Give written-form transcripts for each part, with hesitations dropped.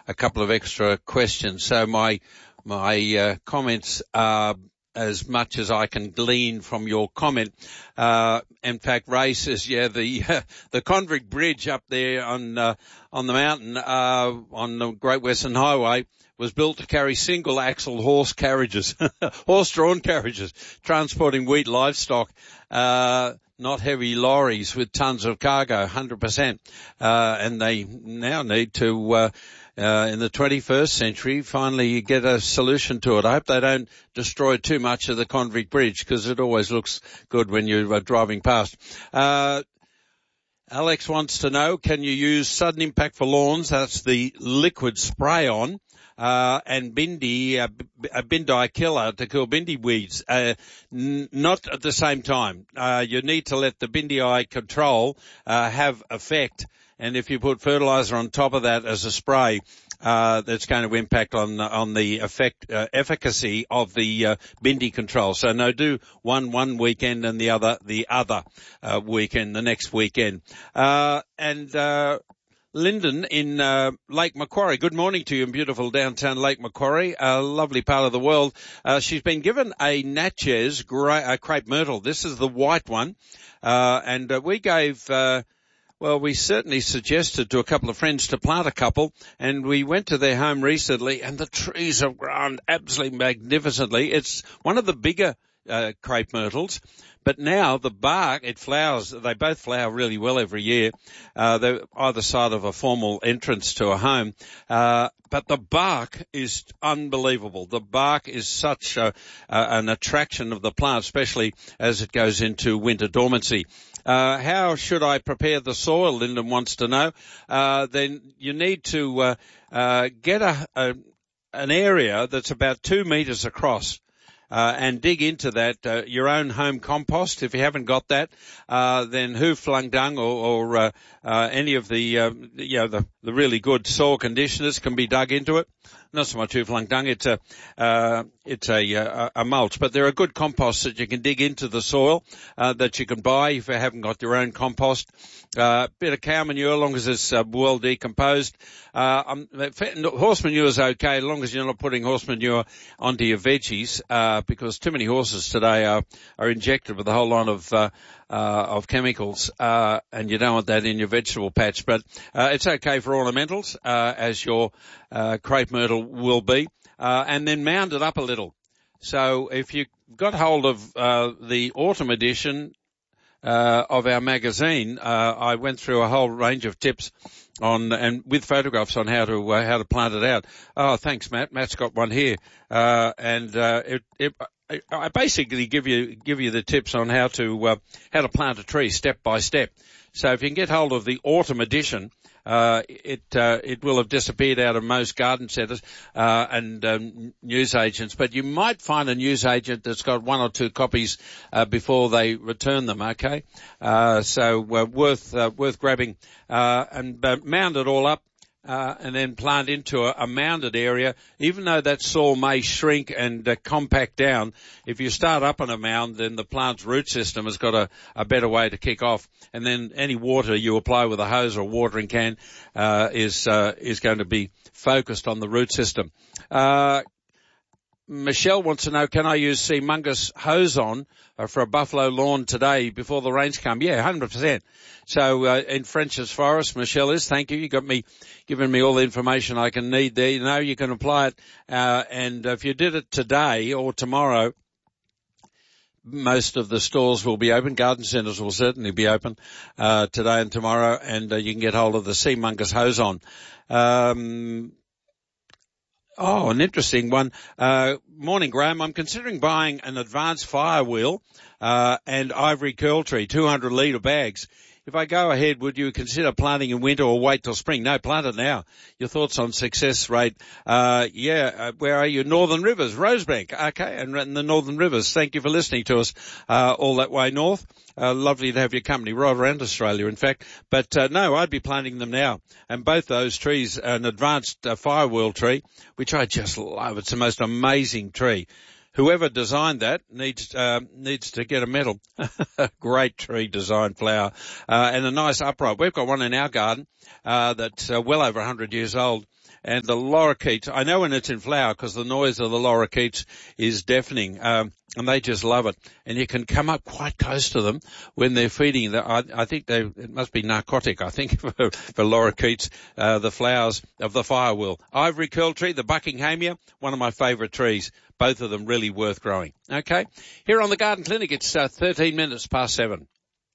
a couple of extra questions. So my comments are as much as I can glean from your comment. In fact, Ray says, the Convict Bridge up there on the mountain, on the Great Western Highway was built to carry single axle horse carriages, horse-drawn carriages, transporting wheat livestock, not heavy lorries with tons of cargo, 100%. And they now need to, in the 21st century, finally get a solution to it. I hope they don't destroy too much of the Convict Bridge, because it always looks good when you're driving past. Alex wants to know, can you use Sudden Impact for Lawns? That's the liquid spray-on. And Bindi killer to kill bindi weeds, not at the same time. You need to let the Bindi control, have effect. And if you put fertilizer on top of that as a spray, that's going to impact on the efficacy of the bindi control. So no, do one weekend and the other weekend, the next weekend. Lyndon in Lake Macquarie. Good morning to you in beautiful downtown Lake Macquarie, a lovely part of the world. She's been given a Natchez crepe myrtle. This is the white one, and we gave. We certainly suggested to a couple of friends to plant a couple, and we went to their home recently, and the trees have grown absolutely magnificently. It's one of the bigger crepe myrtles. But now the bark, it flowers. They both flower really well every year. They're either side of a formal entrance to a home. But the bark is unbelievable. The bark is such an attraction of the plant, especially as it goes into winter dormancy. How should I prepare the soil? Lyndon wants to know. Then you need to get an area that's about 2 meters across. And dig into that, your own home compost. If you haven't got that, then hoof flung dung or any of the really good soil conditioners can be dug into it. Not so much hoof flung dung, it's a mulch, but there are good composts that you can dig into the soil, that you can buy if you haven't got your own compost. Bit of cow manure, as long as it's well decomposed. Horse manure is okay, as long as you're not putting horse manure onto your veggies, because too many horses today are injected with a whole lot of chemicals, and you don't want that in your vegetable patch. But it's okay for ornamentals, as your crepe myrtle will be, and then mound it up a little. So if you got hold of the autumn edition of our magazine, I went through a whole range of tips and with photographs on how to plant it out. Oh, thanks, Matt. Matt's got one here, I basically give you the tips on how to plant a tree step by step. So if you can get hold of the autumn edition, it will have disappeared out of most garden centres and news agents, but you might find a news agent that's got one or two copies before they return them. Okay, so worth grabbing and mound it all up. And then plant into a mounded area. Even though that soil may shrink and compact down, if you start up on a mound, then the plant's root system has got a better way to kick off. And then any water you apply with a hose or watering can is going to be focused on the root system. Michelle wants to know, can I use Seamungus hose on for a buffalo lawn today before the rains come? Yeah, 100%. So in French's Forest, Michelle is. Thank you. You got me giving me all the information I can need there. You know, you can apply it. And if you did it today or tomorrow, most of the stores will be open. Garden centres will certainly be open today and tomorrow, and you can get hold of the Seamungus hose on. Oh, an interesting one. Morning, Graham. I'm considering buying an advanced fire wheel and ivory curl tree, 200 litre bags. If I go ahead, would you consider planting in winter or wait till spring? No, plant it now. Your thoughts on success rate? Where are you? Northern Rivers, Rosebank. Okay, and in the Northern Rivers. Thank you for listening to us all that way north. Lovely to have your company right around Australia, in fact. But no, I'd be planting them now. And both those trees, an advanced firewheel tree, which I just love. It's the most amazing tree. Whoever designed that needs to get a medal. Great tree design, flower, and a nice upright. We've got one in our garden that's well over 100 years old, And the lorikeets, I know when it's in flower because the noise of the lorikeets is deafening. And they just love it. And you can come up quite close to them when they're feeding. I think it must be narcotic, I think, for lorikeets, the flowers of the firewheel. Ivory curl tree, the Buckinghamia, one of my favourite trees. Both of them really worth growing. Okay. Here on the Garden Clinic, it's 13 minutes past 7.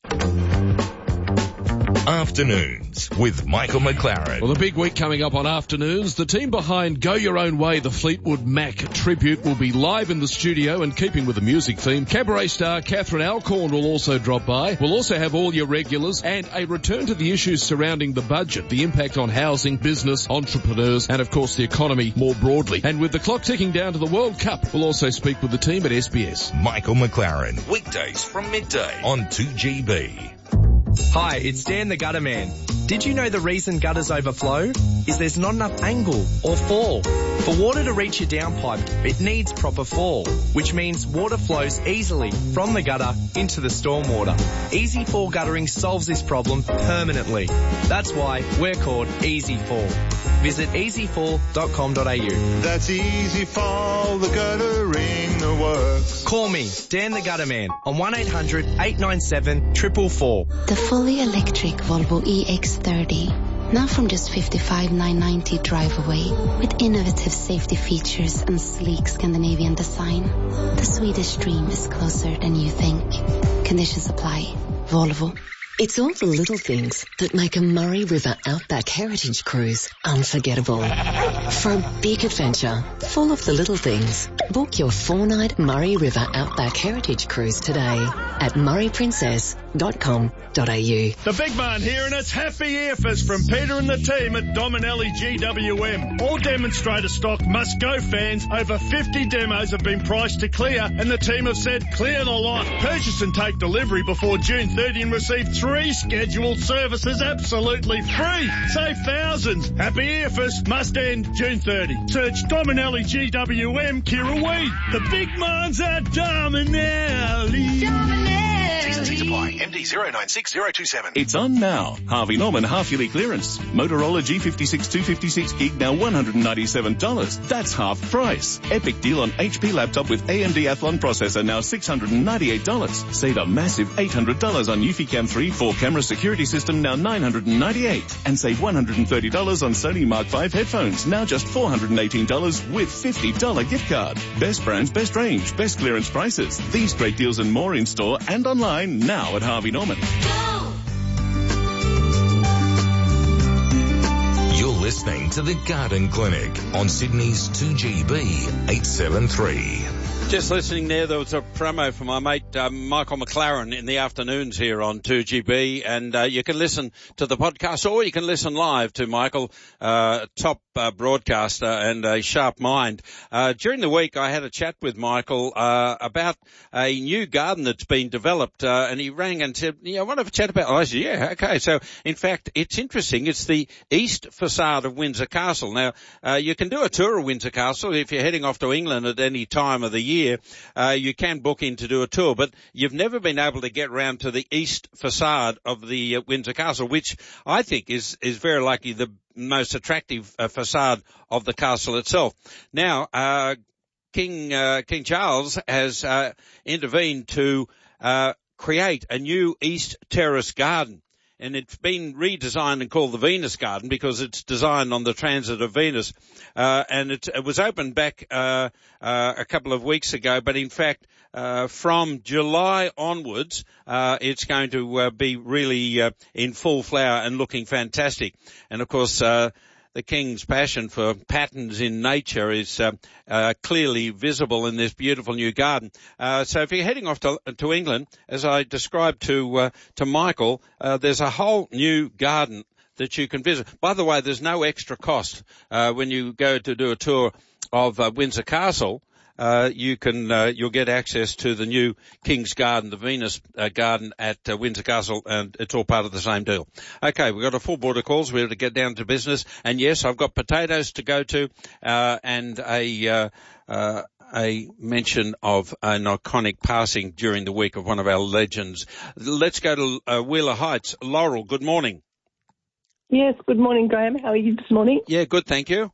Afternoons with Michael McLaren. Well, the big week coming up on Afternoons. The team behind Go Your Own Way, the Fleetwood Mac tribute, will be live in the studio, and keeping with the music theme, cabaret star Catherine Alcorn will also drop by. We'll also have all your regulars and a return to the issues surrounding the budget, the impact on housing, business, entrepreneurs, and of course the economy more broadly. And with the clock ticking down to the World Cup, we'll also speak with the team at SBS. Michael McLaren, weekdays from midday on 2GB. Hi, it's Dan the Gutter Man. Did you know the reason gutters overflow is there's not enough angle or fall? For water to reach your downpipe, it needs proper fall, which means water flows easily from the gutter into the stormwater. Easy Fall guttering solves this problem permanently. That's why we're called Easy Fall. Visit easyfall.com.au. That's Easy Fall, the guttering that works. Call me, Dan the Gutter Man, on 1-800-897-444. The fully electric Volvo EX30, now from just $55,990 drive away, with innovative safety features and sleek Scandinavian design. The Swedish dream is closer than you think. Conditions apply. Volvo. It's all the little things that make a Murray River Outback Heritage Cruise unforgettable. For a big adventure full of the little things, book your 4-night Murray River Outback Heritage Cruise today at murrayprincess.com.au. The big man here, and it's happy earfers from Peter and the team at Dominelli GWM. All demonstrator stock must go, fans. Over 50 demos have been priced to clear, and the team have said clear the lot. Purchase and take delivery before June 30 and receive 3 scheduled services absolutely free. Save thousands. Happy earfers must end June 30. Search Dominelli GWM Kirrawee. The big man's at Dominelli. T's apply. MD 096027. It's on now. Harvey Norman half-yearly clearance. Motorola G56 256 gig now $197. That's half price. Epic deal on HP laptop with AMD Athlon processor now $698. Save a massive $800 on Eufy-Cam 3 4-camera security system now $998. And save $130 on Sony Mark V headphones now just $418 with $50 gift card. Best brands, best range, best clearance prices. These great deals and more in store and online now at Harvey Norman. You're listening to the Garden Clinic on Sydney's 2GB 873. Just listening there was a promo for my mate Michael McLaren in the afternoons here on 2GB, and you can listen to the podcast or you can listen live to Michael, top broadcaster and a sharp mind. During the week I had a chat with Michael about a new garden that's been developed, and he rang and said, I want to have a chat about it. I said, yeah, okay. So in fact it's interesting. It's the east facade of Windsor Castle. Now you can do a tour of Windsor Castle if you're heading off to England at any time of the year. You can book in to do a tour, but you've never been able to get round to the east facade of the Windsor Castle, which I think is very likely the most attractive facade of the castle itself. Now, King Charles has intervened to create a new east terrace garden. And it's been redesigned and called the Venus Garden because it's designed on the transit of Venus. And it was opened back a couple of weeks ago, but in fact, from July onwards, it's going to be really in full flower and looking fantastic. And of course, the King's passion for patterns in nature is clearly visible in this beautiful new garden. So if you're heading off to England, as I described to Michael, there's a whole new garden that you can visit. By the way, there's no extra cost when you go to do a tour of Windsor Castle. You'll get access to the new King's Garden, the Venus Garden at Windsor Castle, and it's all part of the same deal. Okay, we've got a full board of calls. We're to get down to business. And yes, I've got potatoes to go to, and a mention of an iconic passing during the week of one of our legends. Let's go to Wheeler Heights. Laurel, good morning. Yes, good morning, Graham. How are you this morning? Yeah, good, thank you.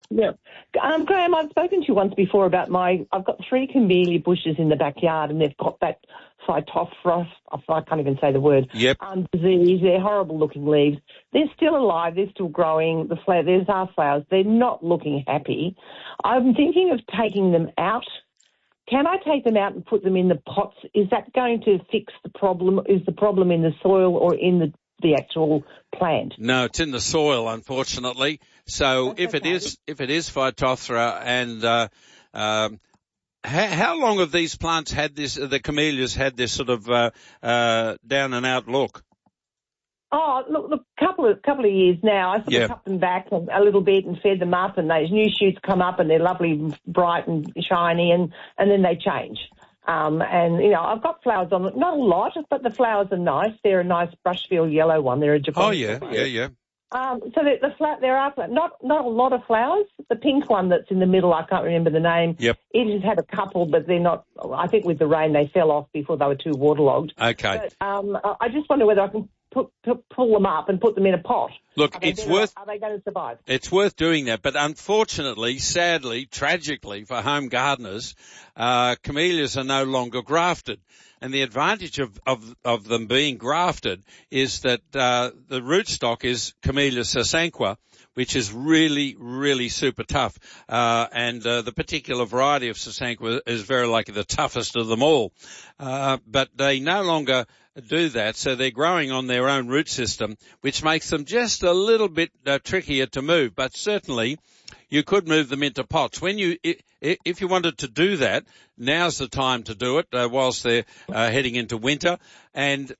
Yeah. Graham, I've spoken to you once before about I've got 3 camellia bushes in the backyard, and they've got that Phytophthora, I can't even say the word, disease. They're horrible-looking leaves. They're still alive. They're still growing. There's our flowers. They're not looking happy. I'm thinking of taking them out. Can I take them out and put them in the pots? Is that going to fix the problem? Is the problem in the soil or in the actual plant? No, it's in the soil, unfortunately. So if it is Phytophthora, and how long have these plants had this? The camellias had this sort of down and out look. Oh, look, couple of years now. I sort of cut them back a little bit and fed them up, and those new shoots come up, and they're lovely, bright and shiny, and then they change. And, you know, I've got flowers on it. Not a lot, but the flowers are nice. They're a nice brushfield yellow one. They're a Japan. Oh, yeah. So there are not a lot of flowers. The pink one that's in the middle, I can't remember the name. Yep. It has had a couple, but they're not. I think with the rain they fell off before they were too waterlogged. Okay. But, I just wonder whether I can pull them up and put them in a pot. Look, are they going to survive? It's worth doing that, but unfortunately, sadly, tragically for home gardeners, camellias are no longer grafted. And the advantage of them being grafted is that the rootstock is Camellia sasanqua, which is really, really super tough. And the particular variety of sasanqua is very likely the toughest of them all. But they no longer do that, so they're growing on their own root system, which makes them just a little bit trickier to move. But certainly, you could move them into pots. If you wanted to do that, now's the time to do it whilst they're heading into winter. And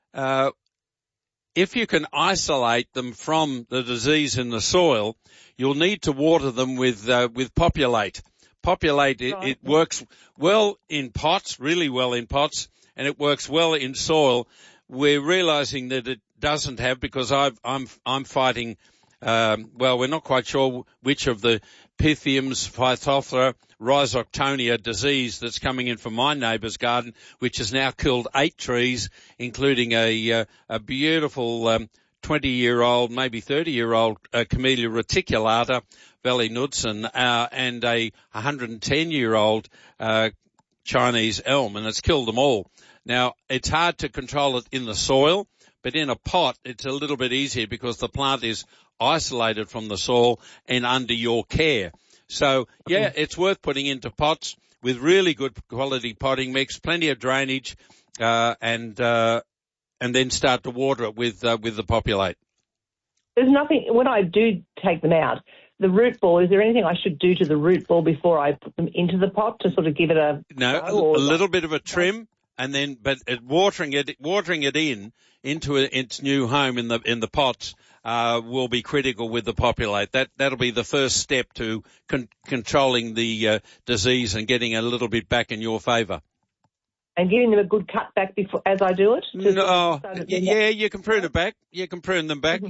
if you can isolate them from the disease in the soil, you'll need to water them with Populate. Populate, it works well in pots, really well in pots, and it works well in soil. We're realizing that it doesn't have, because I'm fighting, we're not quite sure which of the Pythiums, Phytophthora, Rhizoctonia disease that's coming in from my neighbour's garden, which has now killed 8 trees, including a beautiful 20-year-old, maybe 30-year-old Camellia reticulata, Valley Knudsen, and a 110-year-old Chinese elm, and it's killed them all. Now, it's hard to control it in the soil, but in a pot, it's a little bit easier because the plant is isolated from the soil and under your care. So, it's worth putting into pots with really good quality potting mix, plenty of drainage, and then start to water it with the Populate. There's nothing, when I do take them out, the root ball, is there anything I should do to the root ball before I put them into the pot to sort of give it a little bit of a trim, and then watering it into its new home in the pots will be critical with the Populate. That'll be the first step to controlling the disease and getting a little bit back in your favour. And giving them a good cut back before as I do it? You can prune it back. You can prune them back,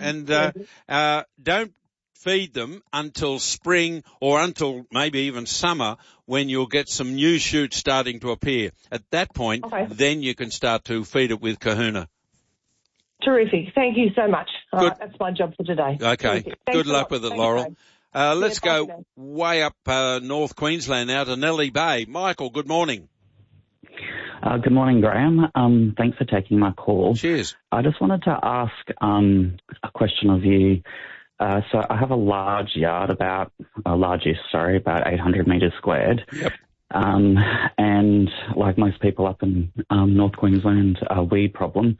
and don't feed them until spring or until maybe even summer, when you'll get some new shoots starting to appear. At that point, then you can start to feed it with Kahuna. Terrific. Thank you so much. All right, that's my job for today. Okay. Good luck with it, Laurel. Let's go way up North Queensland now to Nellie Bay. Michael, good morning. Good morning, Graham. Thanks for taking my call. Cheers. I just wanted to ask a question of you. So I have a large yard, about 800 metres squared. Yep. And like most people up in North Queensland, a weed problem.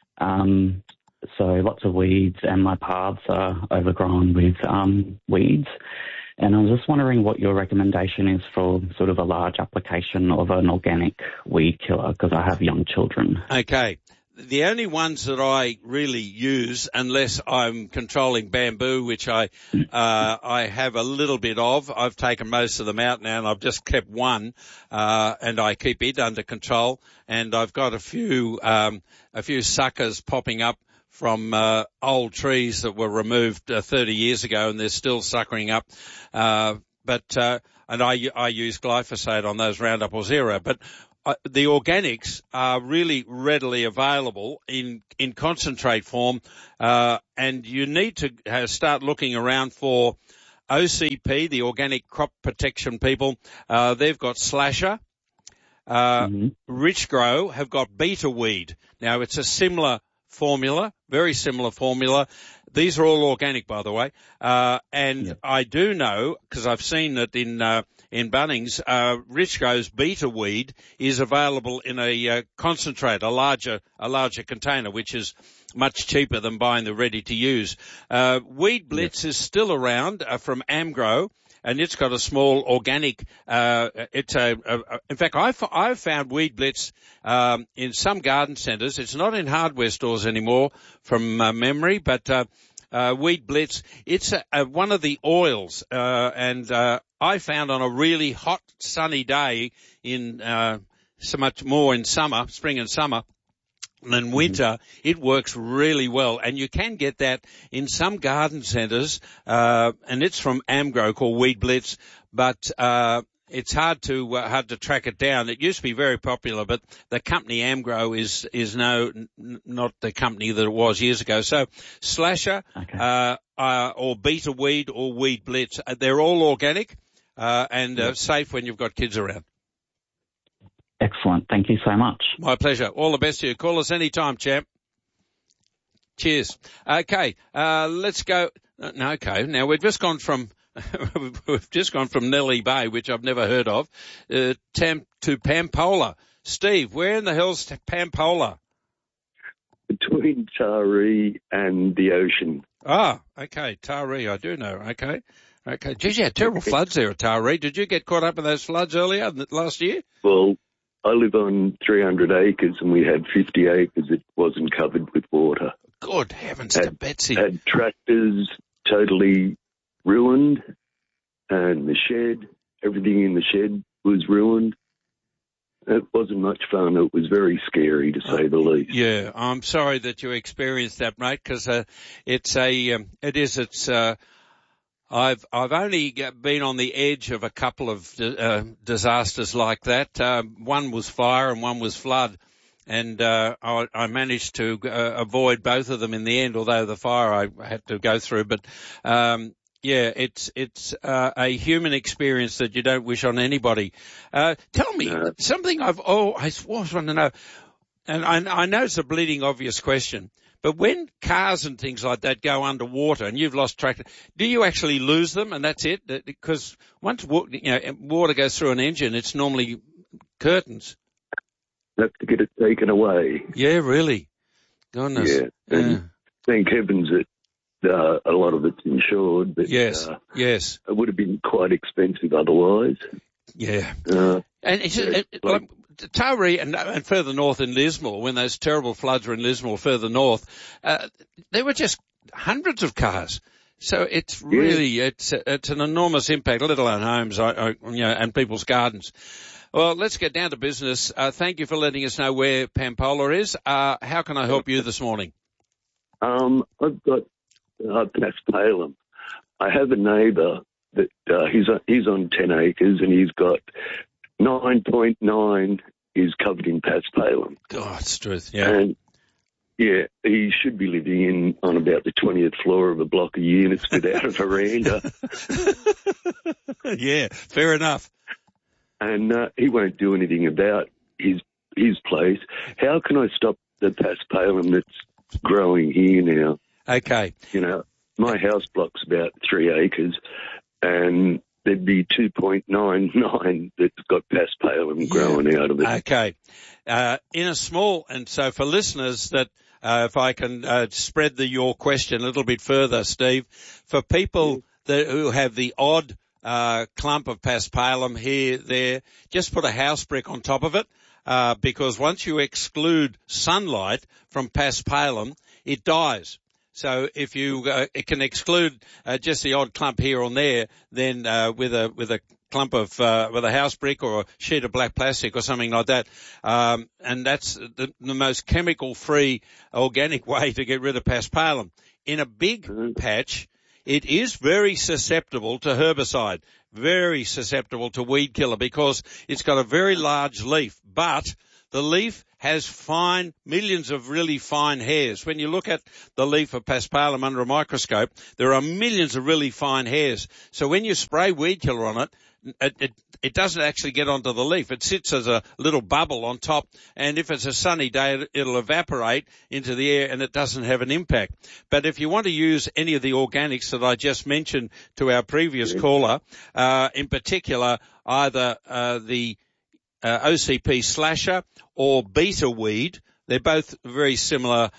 So lots of weeds, and my paths are overgrown with weeds. And I was just wondering what your recommendation is for sort of a large application of an organic weed killer, because I have young children. Okay. The only ones that I really use, unless I'm controlling bamboo, which I have a little bit of, I've taken most of them out now, and I've just kept one, and I keep it under control. And I've got a few suckers popping up from old trees that were removed 30 years ago, and they're still suckering up. And I use glyphosate on those Roundup or Zero, but the organics are really readily available in concentrate form, and you need to start looking around for OCP, the Organic Crop Protection people, they've got Slasher. Rich Grow have got Beta Weed. Now, it's a similar formula, very similar formula. These are all organic, by the way. I do know, because I've seen it in Bunnings, Rich Grow's Beta Weed is available in a concentrate, a larger container, which is much cheaper than buying the ready-to-use. Weed Blitz is still around from Amgrow, and it's got a small organic. In fact, I've found Weed Blitz in some garden centres. It's not in hardware stores anymore, from memory, but Weed Blitz. It's one of the oils, and I found on a really hot, sunny day in so much more in summer, spring and summer. than winter, it works really well. And you can get that in some garden centres, and it's from Amgrow, called Weed Blitz, but it's hard to track it down. It used to be very popular, but the company Amgrow is not the company that it was years ago. So Slasher, or Beta Weed or Weed Blitz, they're all organic, and safe when you've got kids around. Excellent. Thank you so much. My pleasure. All the best to you. Call us anytime, champ. Cheers. Okay, let's go. Okay, now we've just gone from Nellie Bay, which I've never heard of, to Pampola. Steve, where in the hell's Pampola? Between Taree and the ocean. Ah, okay, Taree, I do know. Okay. Geez, you had terrible floods there at Taree. Did you get caught up in those floods earlier last year? Well, I live on 300 acres and we had 50 acres that wasn't covered with water. Good heavens to Betsy. Had tractors totally ruined, and the shed, everything in the shed was ruined. It wasn't much fun. It was very scary, to say the least. Yeah, I'm sorry that you experienced that, mate, because I've only been on the edge of a couple of disasters like that. One was fire and one was flood, and I managed to avoid both of them in the end, although the fire I had to go through. But it's a human experience that you don't wish on anybody. Tell me something I've always wanted to know, and I know it's a bleeding obvious question. But when cars and things like that go underwater and you've lost track, do you actually lose them and that's it? Because once water goes through an engine, it's normally curtains. You have to get it taken away. Yeah, really. Goodness. Yeah. And thank heavens that a lot of it's insured. But, yes. It would have been quite expensive otherwise. Yeah. Taree and further north in Lismore, when those terrible floods were in Lismore further north, there were just hundreds of cars. So it's really, it's an enormous impact, let alone homes, and people's gardens. Well, let's get down to business. Thank you for letting us know where Pampola is. How can I help you this morning? I've got Paspalum. I have a neighbour that he's on 10 acres and he's got 9.9 is covered in Paspalum. God, it's truth, yeah. And, he should be living on about the 20th floor of a block of units without a veranda. Yeah, fair enough. And he won't do anything about his place. How can I stop the Paspalum that's growing here now? Okay. My house block's about 3 acres, and there'd be 2.99 that's got Paspalum growing out of it. Okay. In a small, and so for listeners that, if I can spread your question a little bit further, Steve, for people who have the odd clump of Paspalum here, there, just put a house brick on top of it, because once you exclude sunlight from Paspalum, it dies. So if you it can exclude just the odd clump here or there, then with a clump of with a house brick or a sheet of black plastic or something like that, and that's the most chemical-free organic way to get rid of Paspalum. In a big patch, it is very susceptible to herbicide, very susceptible to weed killer, because it's got a very large leaf, but the leaf has millions of really fine hairs. When you look at the leaf of Paspalum under a microscope, there are millions of really fine hairs. So when you spray weed killer on it, it doesn't actually get onto the leaf. It sits as a little bubble on top, and if it's a sunny day, it'll evaporate into the air and it doesn't have an impact. But if you want to use any of the organics that I just mentioned to our previous caller, in particular, either the OCP slasher or beta weed, they're both very similar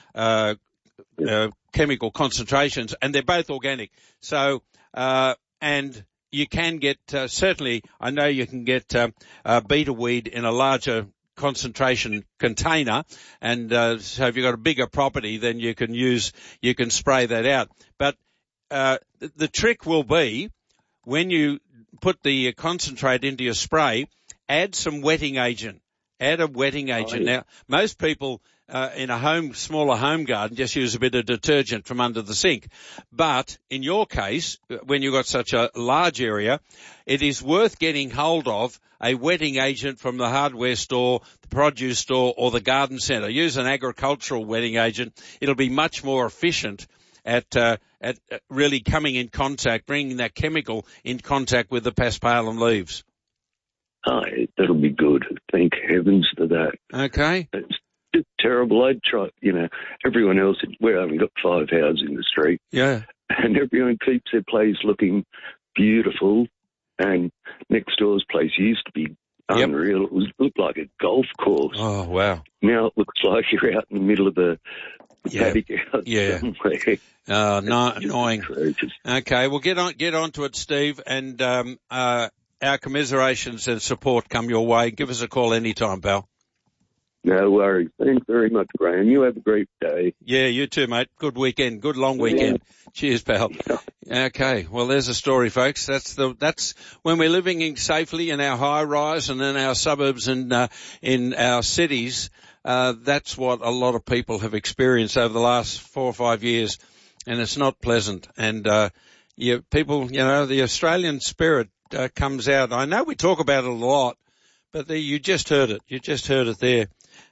chemical concentrations, and they're both organic. So, and you can get, certainly, I know you can get beta weed in a larger concentration container, and so if you've got a bigger property, then you can spray that out. But the trick will be, when you put the concentrate into your spray, add some wetting agent. Add a wetting agent. Now, most people in a smaller home garden just use a bit of detergent from under the sink. But in your case, when you've got such a large area, it is worth getting hold of a wetting agent from the hardware store, the produce store, or the garden centre. Use an agricultural wetting agent. It'll be much more efficient at really coming in contact, bringing that chemical in contact with the Paspalum leaves. Oh, that'll be good. Thank heavens for that. Okay. It's just terrible. I'd try, everyone else, we only got 5 houses in the street. Yeah. And everyone keeps their place looking beautiful. And next door's place used to be unreal. It looked like a golf course. Oh, wow. Now it looks like you're out in the middle of the paddock out somewhere. Annoying. Okay, well, get on to it, Steve, and our commiserations and support come your way. Give us a call anytime, pal. No worries. Thanks very much, Graham. You have a great day. Yeah, you too, mate. Good weekend. Good long weekend. Yeah. Cheers, pal. Okay. Well, there's a story, folks. That's when we're living safely in our high rise and in our suburbs and in our cities. That's what a lot of people have experienced over the last 4 or 5 years, and it's not pleasant. And people, the Australian spirit comes out. I know we talk about it a lot, but you just heard it. You just heard it there,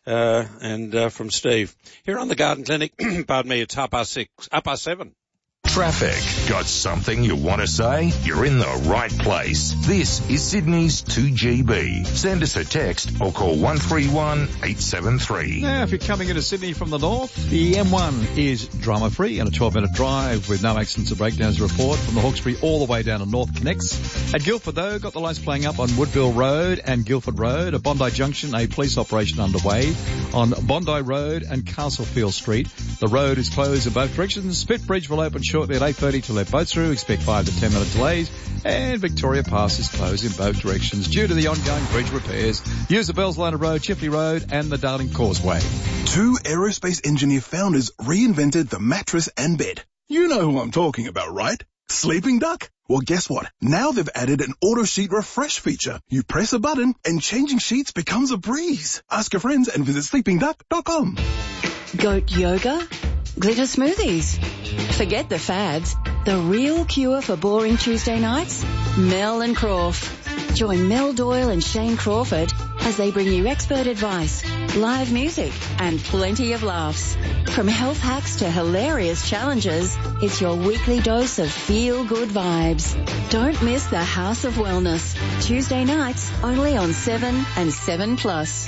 and from Steve. Here on the Garden Clinic, pardon me, it's 7:30. Traffic. Got something you want to say? You're in the right place. This is Sydney's 2GB. Send us a text or call 131 873. Now, if you're coming into Sydney from the north, the M1 is drama-free and a 12-minute drive with no accidents or breakdowns report from the Hawkesbury all the way down to North Connects. At Guildford, though, got the lights playing up on Woodville Road and Guildford Road. At Bondi Junction, a police operation underway on Bondi Road and Castlefield Street. The road is closed in both directions. Spit Bridge will open shortly at 8:30 to let boats through. Expect 5 to 10 minute delays. And Victoria Pass is closed in both directions due to the ongoing bridge repairs. Use the Bells Liner Road, Chifley Road and the Darling Causeway. 2 aerospace engineer founders reinvented the mattress and bed. You know who I'm talking about, right? Sleeping Duck. Well, guess what? Now they've added an auto sheet refresh feature. You press a button and changing sheets becomes a breeze. Ask your friends and visit sleepingduck.com. Goat yoga? Glitter smoothies? Forget the fads. The real cure for boring Tuesday nights? Mel and Crawf. Join Mel Doyle and Shane Crawford as they bring you expert advice, live music, and plenty of laughs. From health hacks to hilarious challenges, it's your weekly dose of feel-good vibes. Don't miss the House of Wellness. Tuesday nights, only on 7 and 7+.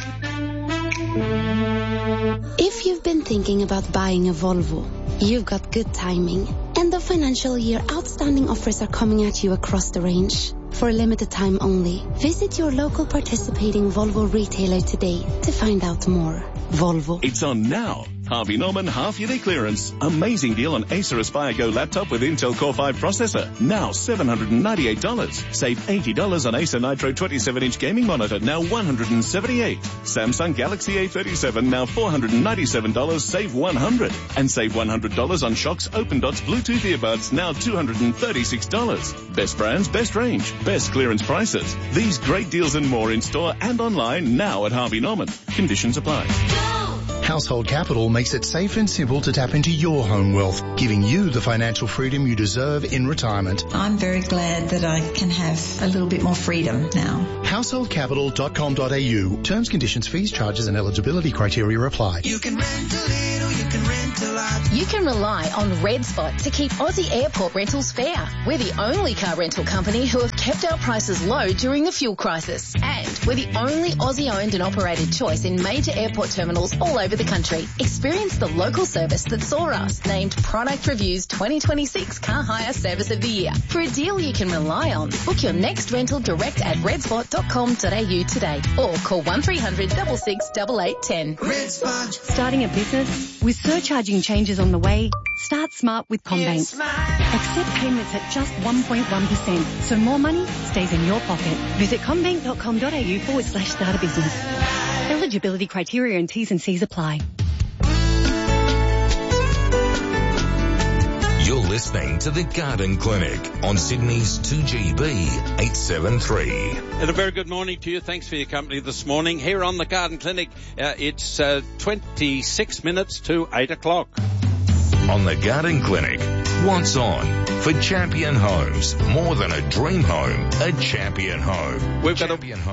If you've been thinking about buying a Volvo, you've got good timing. End of financial year outstanding offers are coming at you across the range. For a limited time only, visit your local participating Volvo retailer today to find out more. Volvo. It's on now. Harvey Norman half-yearly clearance. Amazing deal on Acer Aspire Go laptop with Intel Core 5 processor. Now $798. Save $80 on Acer Nitro 27-inch gaming monitor. Now $178. Samsung Galaxy A37. Now $497. Save $100. And save $100 on Shox Open Dots Bluetooth earbuds. Now $236. Best brands, best range, best clearance prices. These great deals and more in store and online now at Harvey Norman. Conditions apply. Household Capital makes it safe and simple to tap into your home wealth, giving you the financial freedom you deserve in retirement. I'm very glad that I can have a little bit more freedom now. Householdcapital.com.au. Terms, conditions, fees, charges and eligibility criteria apply. You can rent a little, you can rent a lot. You can rely on Red Spot to keep Aussie airport rentals fair. We're the only car rental company who have kept our prices low during the fuel crisis. And we're the only Aussie-owned and operated choice in major airport terminals all over the country. Experience the local service that saw us named Product Review's 2026 Car Hire Service of the Year. For a deal you can rely on, book your next rental direct at redspot.com.au today or call 1300 66 8810. Red Spot. Starting a business? With surcharging changes on the way, start smart with CommBank. Accept payments at just 1.1%, so more money stays in your pocket. Visit commbank.com.au/start a business. Eligibility criteria and T's and C's apply. You're listening to The Garden Clinic on Sydney's 2GB 873. And a very good morning to you. Thanks for your company this morning. Here on The Garden Clinic, it's 26 minutes to 8 o'clock. On The Garden Clinic, what's on? For Champion Homes, more than a dream home, a champion home. We've got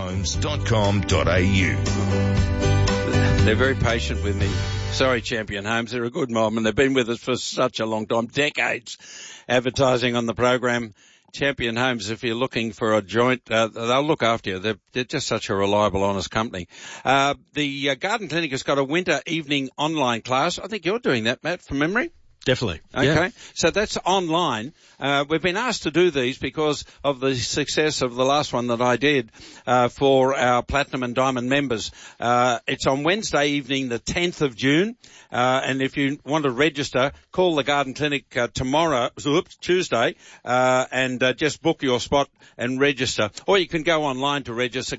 championhomes.com.au. They're very patient with me. Sorry, Champion Homes. They're a good mob and they've been with us for such a long time, decades, advertising on the program. Champion Homes, if you're looking for a joint, they'll look after you. They're just such a reliable, honest company. The Garden Clinic has got a winter evening online class. I think you're doing that, Matt, from memory. Definitely. Okay. Yeah. So that's online. We've been asked to do these because of the success of the last one that I did, for our Platinum and Diamond members. It's on Wednesday evening, the 10th of June. And if you want to register, call the Garden Clinic, Tuesday, and just book your spot and register. Or you can go online to register,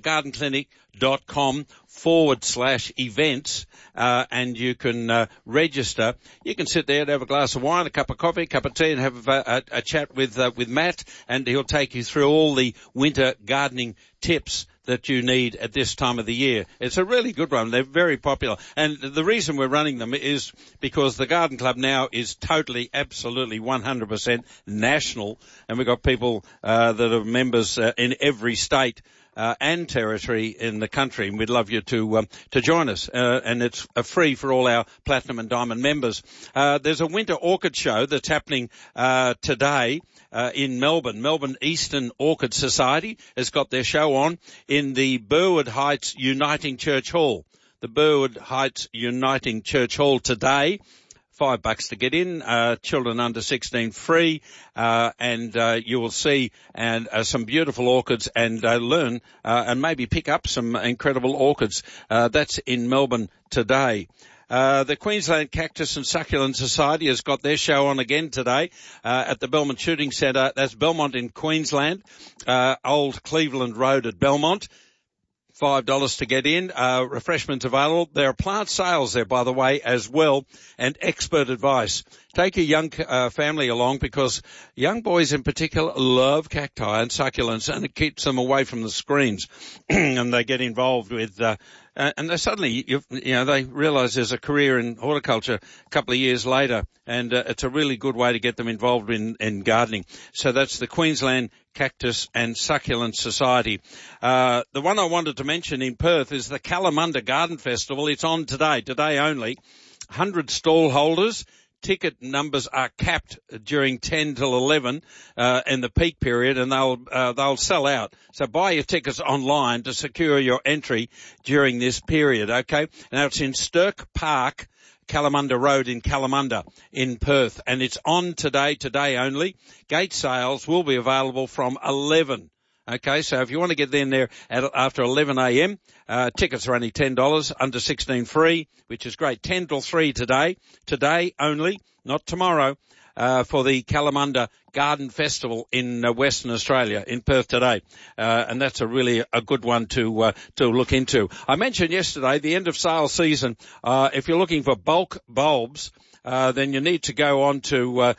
gardenclinic.com/events, and you can register. You can sit there and have a glass of wine, a cup of coffee, a cup of tea, and have a chat with Matt, and he'll take you through all the winter gardening tips that you need at this time of the year. It's a really good one. They're very popular. And the reason we're running them is because the Garden Club now is totally, absolutely 100% national. And we've got people that are members in every state and territory in the country, and we'd love you to join us. And it's free for all our Platinum and Diamond members. There's a winter orchid show that's happening today in Melbourne. Melbourne Eastern Orchid Society has got their show on in the Burwood Heights Uniting Church Hall. The Burwood Heights Uniting Church Hall today. $5 to get in, children under 16 free, and you will see some beautiful orchids and learn and maybe pick up some incredible orchids. That's in Melbourne today. The Queensland Cactus and Succulent Society has got their show on again today at the Belmont Shooting Centre. That's Belmont in Queensland, Old Cleveland Road at Belmont. $5 to get in, refreshments available. There are plant sales there, by the way, as well, and expert advice. Take your young family along because young boys in particular love cacti and succulents, and it keeps them away from the screens and they get involved with and they suddenly, they realise there's a career in horticulture a couple of years later, and it's a really good way to get them involved in gardening. So that's the Queensland Cactus and Succulent Society. The one I wanted to mention in Perth is the Kalamunda Garden Festival. It's on today only. 100 stall holders. Ticket numbers are capped during 10 till 11 in the peak period, and they'll sell out. So buy your tickets online to secure your entry during this period. Okay, now it's in Stirk Park, Kalamunda Road in Kalamunda in Perth, and it's on today only. Gate sales will be available from 11. Okay, so if you want to get in there after 11 a.m., tickets are only $10, under 16 free, which is great. 10 till 3 today only, not tomorrow, for the Kalamunda Garden Festival in Western Australia, in Perth today. And that's a good one to look into. I mentioned yesterday the end of sale season. If you're looking for bulk bulbs, then you need to go on to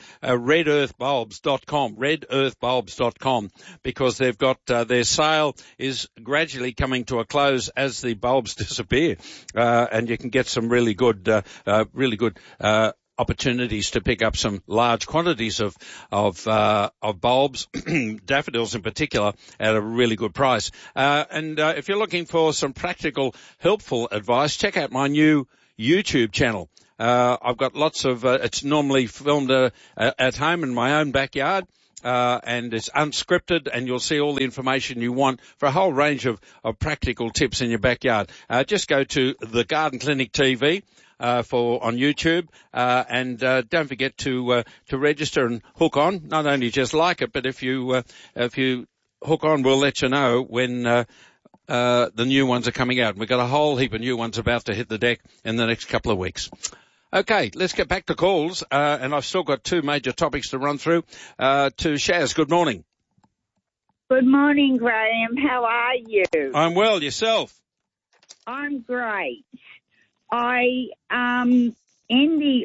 redearthbulbs.com, because they've got their sale is gradually coming to a close as the bulbs disappear, and you can get some really good opportunities to pick up some large quantities of bulbs, daffodils in particular, at a really good price. And if you're looking for some practical, helpful advice, check out my new YouTube channel. I've got lots of, it's normally filmed at home in my own backyard. And it's unscripted, and you'll see all the information you want for a whole range of practical tips in your backyard. Just go to the Garden Clinic TV on YouTube, and don't forget to register and hook on. Not only just like it, but if you hook on, we'll let you know when the new ones are coming out. We've got a whole heap of new ones about to hit the deck in the next couple of weeks. Okay, let's get back to calls, and I've still got two major topics to run through. To Shaz, good morning. Good morning, Graham. How are you? I'm well. Yourself? I'm great. In the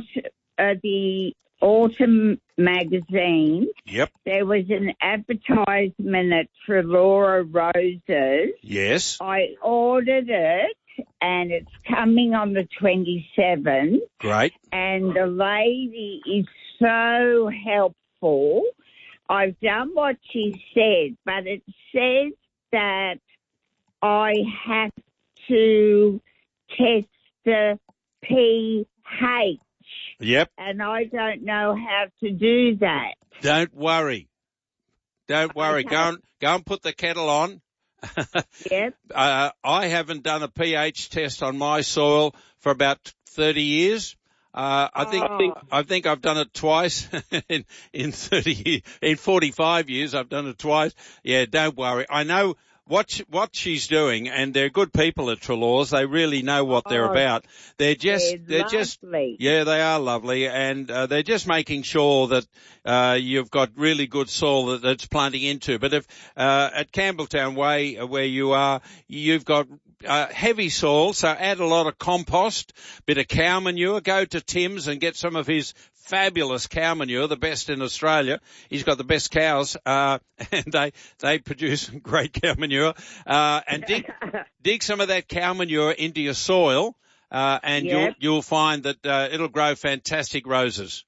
autumn magazine, yep, there was an advertisement at Trelaw Roses. Yes. I ordered it, and it's coming on the 27th. Great. And the lady is so helpful. I've done what she said, but it says that I have to test the pH. Yep. And I don't know how to do that. Don't worry. Okay. Go and put the kettle on. Yep. I haven't done a pH test on my soil for about 30 years. I think I've done it twice in 45 years. I've done it twice. Yeah, don't worry. I know what she's doing, and they're good people at Trelaws. They really know what they're about. They're just lovely. Yeah, they are lovely, and they're just making sure that you've got really good soil that's planting into. But if at Campbelltown Way, where you are, you've got heavy soil, so add a lot of compost, bit of cow manure. Go to Tim's and get some of his fabulous cow manure, the best in Australia. He's got the best cows, and they produce great cow manure. And dig some of that cow manure into your soil, and yep, you'll find that it'll grow fantastic roses.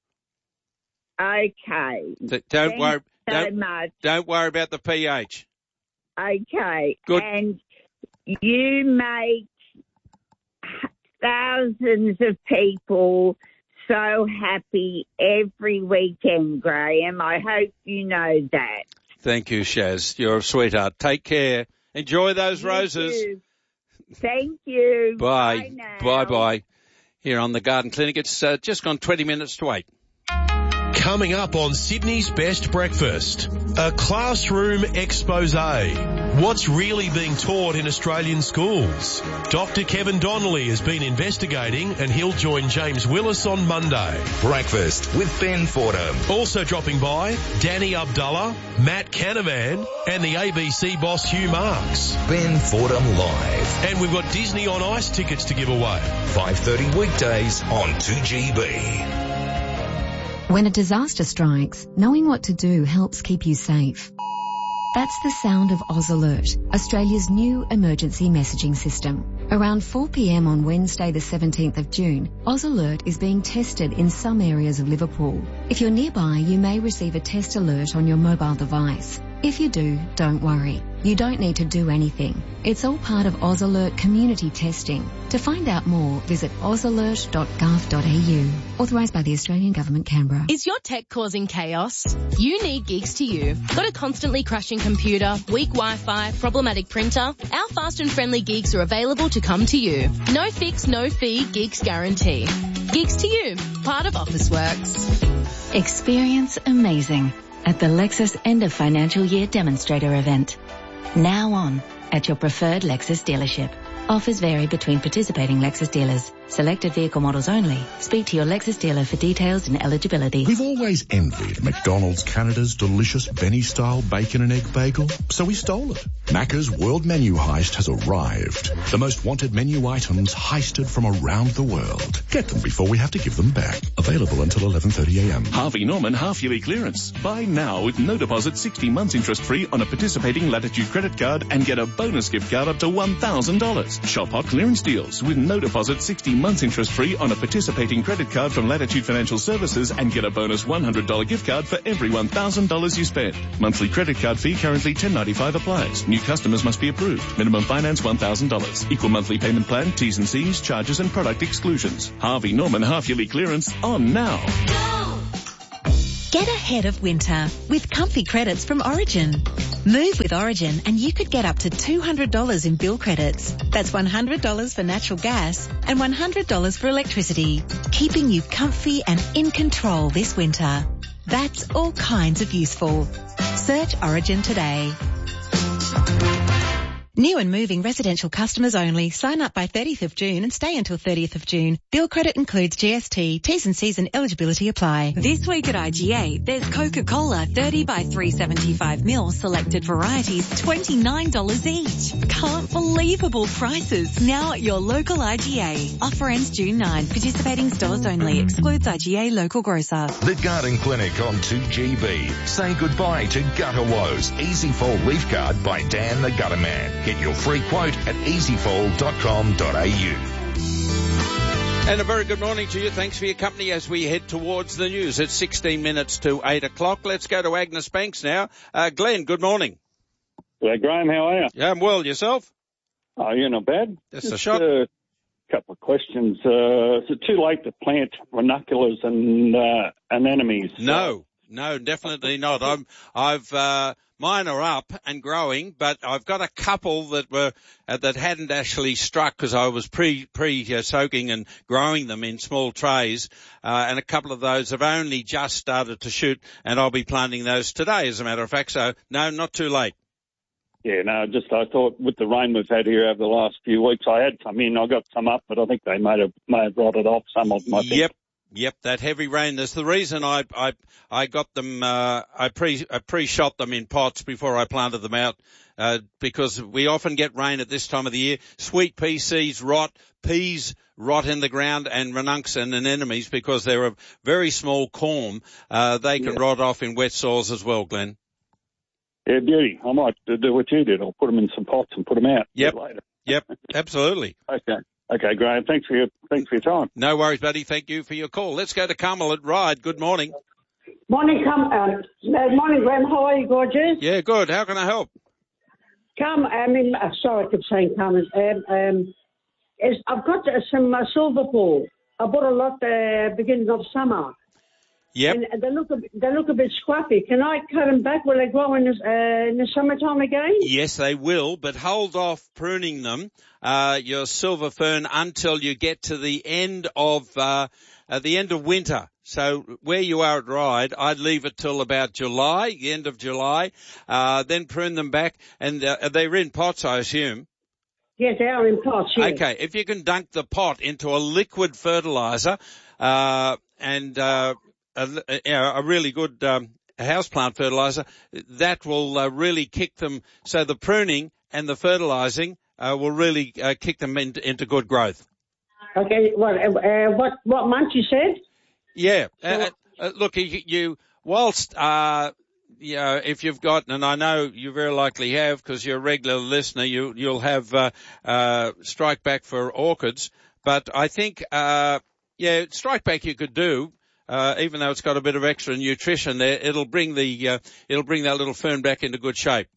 Okay. Don't worry. So much. Don't worry about the pH. Okay. Good. And you make thousands of people so happy every weekend, Graham. I hope you know that. Thank you, Shaz. You're a sweetheart. Take care. Enjoy those roses. Too. Thank you. Bye. Bye now. Bye. Here on the Garden Clinic, it's just gone 20 minutes to 8. Coming up on Sydney's Best Breakfast, a classroom expose. What's really being taught in Australian schools? Dr. Kevin Donnelly has been investigating, and he'll join James Willis on Monday. Breakfast with Ben Fordham. Also dropping by, Danny Abdullah, Matt Canavan, and the ABC boss Hugh Marks. Ben Fordham Live. And we've got Disney on Ice tickets to give away. 5:30 weekdays on 2GB. When a disaster strikes, knowing what to do helps keep you safe. That's the sound of Oz Alert, Australia's new emergency messaging system. Around 4 p.m. on Wednesday the 17th of June, Oz Alert is being tested in some areas of Liverpool. If you're nearby, you may receive a test alert on your mobile device. If you do, don't worry. You don't need to do anything. It's all part of Oz Alert community testing. To find out more, visit ozalert.gov.au. Authorised by the Australian Government, Canberra. Is your tech causing chaos? You need Gigs to You. Got a constantly crashing computer, weak Wi-Fi, problematic printer? Our fast and friendly gigs are available to come to you. No fix, no fee, Gigs guarantee. Gigs to You, part of Officeworks. Experience amazing at the Lexus End of Financial Year Demonstrator event. Now on at your preferred Lexus dealership. Offers vary between participating Lexus dealers. Selected vehicle models only. Speak to your Lexus dealer for details and eligibility. We've always envied McDonald's Canada's delicious Benny-style bacon and egg bagel, so we stole it. Macca's World Menu Heist has arrived. The most wanted menu items heisted from around the world. Get them before we have to give them back. Available until 11:30 a.m. Harvey Norman half-yearly clearance. Buy now with no deposit, 60 months interest-free on a participating Latitude credit card and get a bonus gift card up to $1,000. Shop hot clearance deals with no deposit, 60 months interest-free on a participating credit card from Latitude Financial Services and get a bonus $100 gift card for every $1,000 you spend. Monthly credit card fee currently $10.95 applies. New customers must be approved. Minimum finance $1,000. Equal monthly payment plan, T's and C's, charges and product exclusions. Harvey Norman half-yearly clearance on now. Get ahead of winter with comfy credits from Origin. Move with Origin and you could get up to $200 in bill credits. That's $100 for natural gas and $100 for electricity, keeping you comfy and in control this winter. That's all kinds of useful. Search Origin today. New and moving residential customers only. Sign up by 30th of June and stay until 30th of June. Bill credit includes GST. T's and C's and eligibility apply. This week at IGA, there's Coca-Cola 30 by 375ml selected varieties, $29 each. Can't believable prices. Now at your local IGA. Offer ends June 9. Participating stores only. Excludes IGA local grocer. The Garden Clinic on 2GB. Say goodbye to gutter woes. Easy Fall Leaf Guard by Dan the Gutter Man. Get your free quote at easyfall.com.au. And a very good morning to you. Thanks for your company as we head towards the news. It's 16 minutes to 8 o'clock. Let's go to Agnes Banks now. Glenn, good morning. Hey, Graham, how are you? Yeah, I'm well. Yourself? Oh, you're not bad. Just a shot. A couple of questions. Is it too late to plant ranunculus and anemones? No, definitely not. Mine are up and growing, but I've got a couple that were that hadn't actually struck because I was soaking and growing them in small trays, and a couple of those have only just started to shoot, and I'll be planting those today, as a matter of fact. So no, not too late. Yeah, no, I thought with the rain we've had here over the last few weeks, I had some in. I got some up, but I think they may have rotted off some of them. I think. Yep, that heavy rain. That's the reason I got them, I pre-shot them in pots before I planted them out, because we often get rain at this time of the year. Sweet pea seeds rot, peas rot in the ground, and ranuncs and anemones, because they're a very small corm, they can rot off in wet soils as well, Glenn. Yeah, beauty. I might do what you did. I'll put them in some pots and put them out later. Yep, absolutely. Okay, Graham. Thanks for your time. No worries, buddy. Thank you for your call. Let's go to Carmel at Ryde. Good morning. Morning, Graham. How are you, gorgeous? Yeah, good. How can I help? Sorry, I keep saying Carmen. I've got some silver ball. I bought a lot beginning of summer. Yep. And they look a bit scruffy. Can I cut them back? Will they grow in the summertime again? Yes, they will, but hold off pruning them, your silver fern, until you get to the end of winter. So where you are at Ryde, I'd leave it till about July, the end of July, then prune them back, and they're in pots, I assume. Yes, they are in pots, yes. Okay, if you can dunk the pot into a liquid fertilizer, and a really good houseplant fertilizer, that will really kick them. So the pruning and the fertilizing will really kick them into good growth. Okay, what month you said? Yeah, look, you whilst if you've got, and I know you very likely have because you're a regular listener, you'll have strike back for orchids, but I think strike back you could do. Even though it's got a bit of extra nutrition there, it'll bring that little fern back into good shape.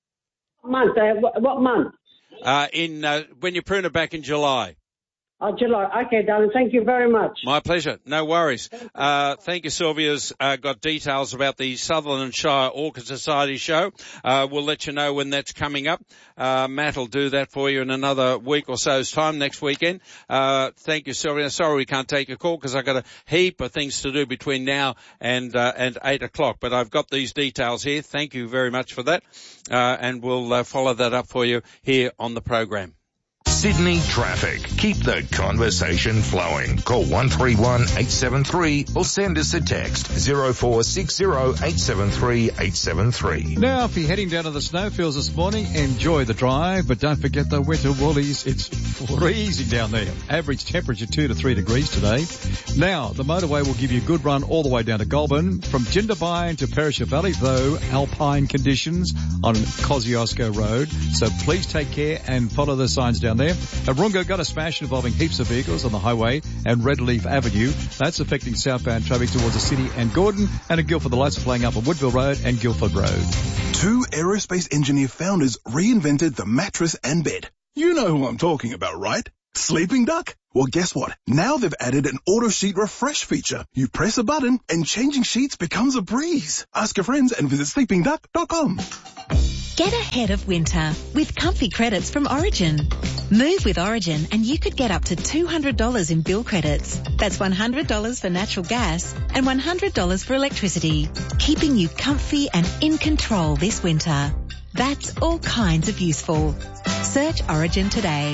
What month? When you prune it back in July. Oh, July. Okay, darling. Thank you very much. My pleasure. No worries. Thank you. Sylvia's got details about the Sutherland Shire Orchid Society show. We'll let you know when that's coming up. Matt will do that for you in another week or so's time next weekend. Thank you, Sylvia. Sorry we can't take a call because I've got a heap of things to do between now and 8 o'clock. But I've got these details here. Thank you very much for that. And we'll follow that up for you here on the program. Sydney traffic. Keep the conversation flowing. Call 131 873 or send us a text 0460 873 873. Now, if you're heading down to the snowfields this morning, enjoy the drive, but don't forget the winter woolies. It's freezing down there. Average temperature 2 to 3 degrees today. Now, the motorway will give you a good run all the way down to Goulburn. From Jindabyne to Perisher Valley, though, alpine conditions on Kosciuszko Road. So please take care and follow the signs down there. Arunga got a smash involving heaps of vehicles on the highway and Redleaf Avenue. That's affecting southbound traffic towards the city and Gordon. And at Guildford, the lights are playing up on Woodville Road and Guildford Road. 2 aerospace engineer founders reinvented the mattress and bed. You know who I'm talking about, right? Sleeping Duck? Well, guess what? Now they've added an auto sheet refresh feature. You press a button and changing sheets becomes a breeze. Ask your friends and visit sleepingduck.com. Get ahead of winter with comfy credits from Origin. Move with Origin and you could get up to $200 in bill credits. That's $100 for natural gas and $100 for electricity, keeping you comfy and in control this winter. That's all kinds of useful. Search Origin today.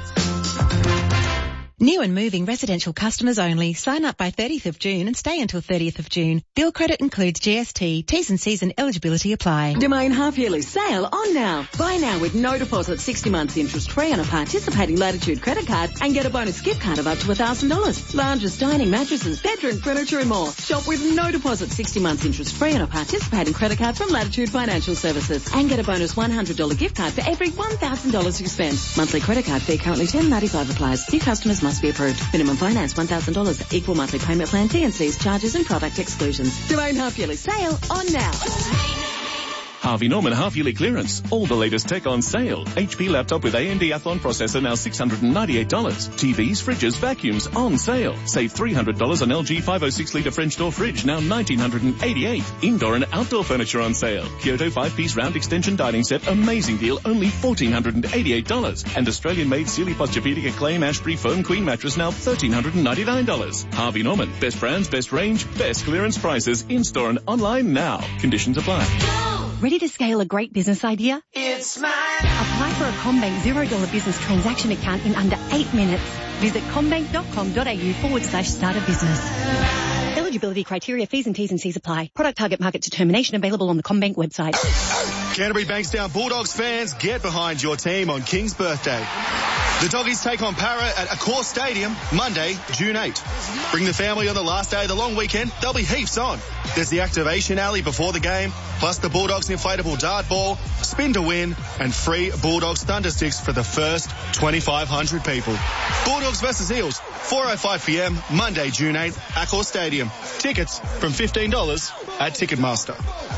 New and moving residential customers only. Sign up by 30th of June and stay until 30th of June. Bill credit includes GST. T's and C's and eligibility apply. Domain half-yearly sale on now. Buy now with no deposit, 60 months interest-free on a participating Latitude credit card and get a bonus gift card of up to $1,000. Lounges, dining, mattresses, bedroom furniture and more. Shop with no deposit, 60 months interest-free on a participating credit card from Latitude Financial Services and get a bonus $100 gift card for every $1,000 you spend. Monthly credit card fee currently $10.95 applies. New customers must be approved. Minimum finance $1,000. Equal monthly payment plan, T&Cs, charges and product exclusions. Domain half-yearly sale on now. Harvey Norman half-yearly clearance. All the latest tech on sale. HP laptop with AMD Athlon processor now $698. TVs, fridges, vacuums on sale. Save $300 on LG 506-litre French door fridge now $1,988. Indoor and outdoor furniture on sale. Kyoto 5-piece round extension dining set, amazing deal, only $1,488. And Australian-made Sealy Posturepedic Acclaim Ashbury foam queen mattress now $1,399. Harvey Norman, best brands, best range, best clearance prices in-store and online now. Conditions apply. Ready to scale a great business idea? It's mine. Apply for a CommBank $0 business transaction account in under 8 minutes. Visit commbank.com.au/start a business. Eligibility criteria, fees and T's and C's apply. Product target market determination available on the CommBank website. Canterbury Bankstown Bulldogs fans, get behind your team on King's birthday. The Doggies take on Para at Accor Stadium Monday, June 8. Bring the family on the last day of the long weekend. There'll be heaps on. There's the activation alley before the game, plus the Bulldogs inflatable dart ball, spin to win, and free Bulldogs Thunder Sticks for the first 2,500 people. Bulldogs versus Eels, 4:05 p.m, Monday, June 8th, Accor Stadium. Tickets from $15 at Ticketmaster.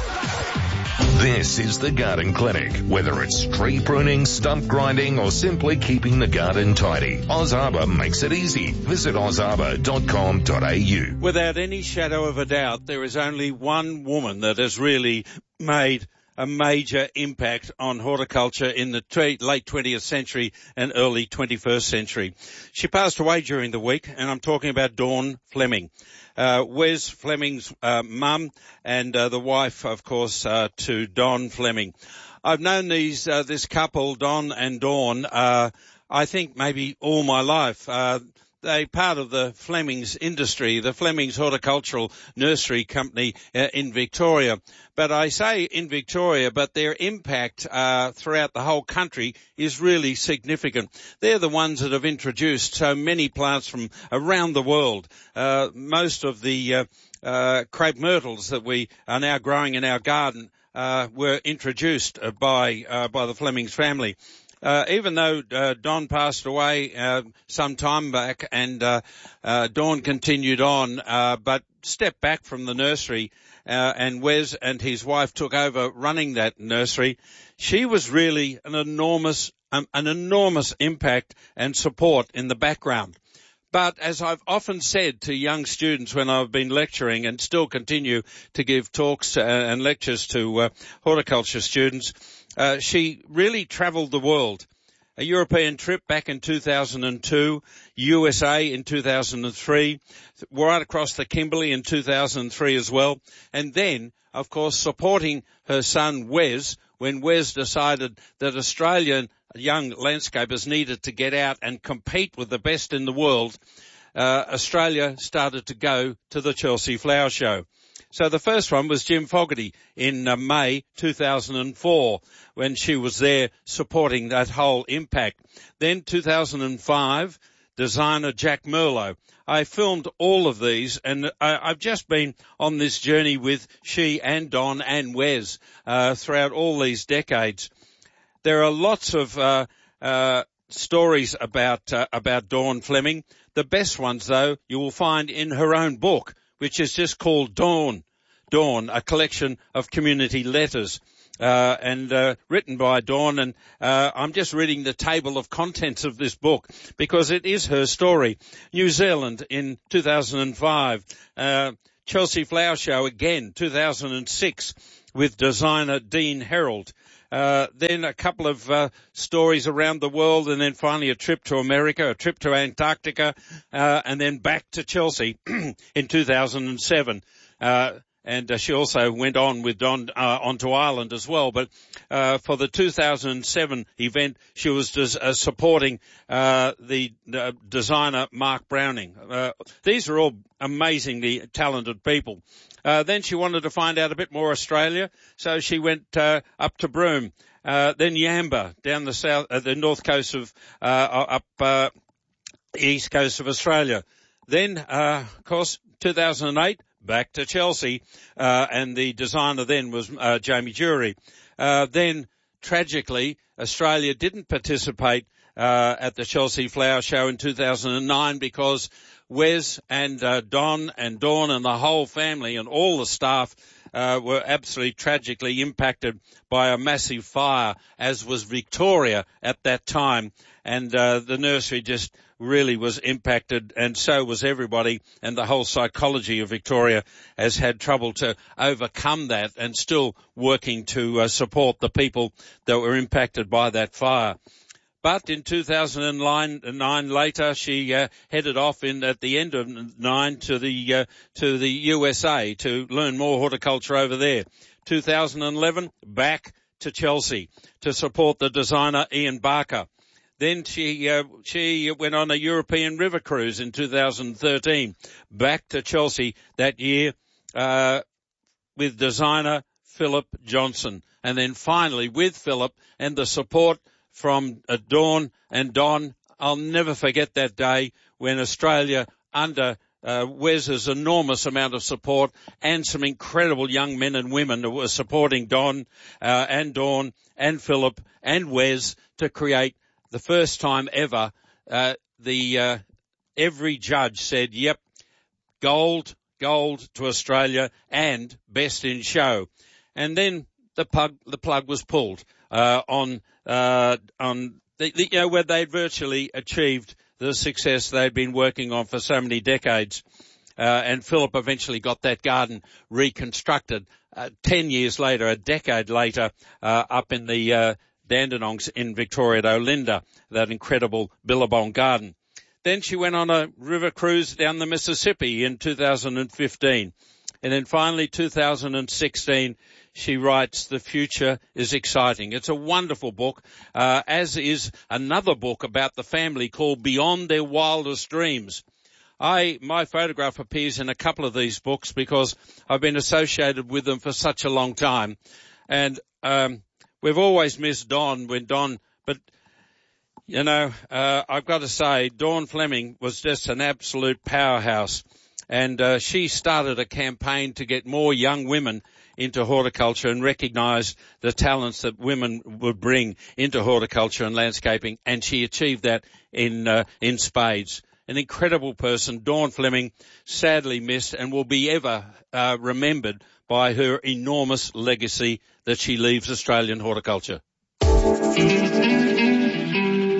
This is the Garden Clinic. Whether it's tree pruning, stump grinding, or simply keeping the garden tidy, Oz Arbour makes it easy. Visit ozarbour.com.au. Without any shadow of a doubt, there is only one woman that has really made a major impact on horticulture in the late 20th century and early 21st century. She passed away during the week, and I'm talking about Dawn Fleming. Wes Fleming's mum and the wife, of course, to Don Fleming. I've known this couple, Don and Dawn, I think maybe all my life. They're part of the Flemings industry, the Flemings Horticultural Nursery Company in Victoria. But I say in Victoria, but their impact throughout the whole country is really significant. They're the ones that have introduced so many plants from around the world. Most of the crepe myrtles that we are now growing in our garden were introduced by the Flemings family. Even though Don passed away some time back and Dawn continued on, but stepped back from the nursery, and Wes and his wife took over running that nursery, she was really an enormous impact and support in the background. But as I've often said to young students when I've been lecturing and still continue to give talks and lectures to horticulture students, she really travelled the world. A European trip back in 2002, USA in 2003, right across the Kimberley in 2003 as well. And then, of course, supporting her son Wes when Wes decided that Australian young landscapers needed to get out and compete with the best in the world, Australia started to go to the Chelsea Flower Show. So the first one was Jim Fogarty in May 2004 when she was there supporting that whole impact. Then 2005, designer Jack Merlo. I filmed all of these, and I've just been on this journey with she and Don and Wes throughout all these decades. There are lots of stories about Dawn Fleming. The best ones, though, you will find in her own book, which is just called Dawn, a collection of community letters, and written by Dawn. And I'm just reading the table of contents of this book because it is her story. New Zealand in 2005, Chelsea Flower Show again, 2006, with designer Dean Herold. Then a couple of stories around the world, and then finally a trip to America, a trip to Antarctica, and then back to Chelsea in 2007. And she also went on with Don onto Ireland as well. But for the 2007 event, she was supporting the designer Mark Browning. These are all amazingly talented people. Then she wanted to find out a bit more Australia, so she went up to Broome. Then Yamba down the south, the north coast of the east coast of Australia. Then, of course, 2008. Back to Chelsea, and the designer then was Jamie Jury. Then, tragically, Australia didn't participate at the Chelsea Flower Show in 2009 because Wes and Don and Dawn and the whole family and all the staff were absolutely tragically impacted by a massive fire, as was Victoria at that time. And the nursery just really was impacted, and so was everybody, and the whole psychology of Victoria has had trouble to overcome that and still working to support the people that were impacted by that fire. But in 2009 later, she headed off at the end of 9 to the USA to learn more horticulture over there. 2011, back to Chelsea to support the designer Ian Barker. Then she went on a European river cruise in 2013, back to Chelsea that year with designer Philip Johnson. And then finally with Philip and the support from Dawn and Don, I'll never forget that day when Australia, under Wes's enormous amount of support and some incredible young men and women who were supporting Don and Dawn and Philip and Wes to create the first time ever, every judge said, yep, gold to Australia and best in show. And then the plug was pulled, where they'd virtually achieved the success they'd been working on for so many decades. And Philip eventually got that garden reconstructed, 10 years later, a decade later, up in the, Dandenongs in Victoria at Olinda, that incredible Billabong garden. Then she went on a river cruise down the Mississippi in 2015. And then finally 2016, she writes, The Future is Exciting. It's a wonderful book, as is another book about the family called Beyond Their Wildest Dreams. My photograph appears in a couple of these books because I've been associated with them for such a long time. And, we've always missed Dawn but, I've got to say, Dawn Fleming was just an absolute powerhouse. And she started a campaign to get more young women into horticulture and recognise the talents that women would bring into horticulture and landscaping. And she achieved that in spades. An incredible person, Dawn Fleming, sadly missed and will be ever remembered by her enormous legacy that she leaves Australian horticulture. Hello